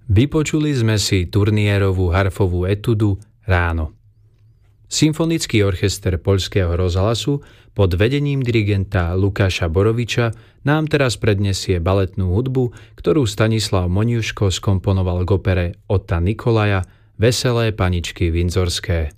Vypočuli sme si Turnierovú harfovú etudu Ráno. Symfonický orchester Poľského rozhlasu pod vedením dirigenta Lukáša Boroviča nám teraz prednesie baletnú hudbu, ktorú Stanislav Moniuško skomponoval k opere Otta Nikolaja Veselé paničky Windzorské.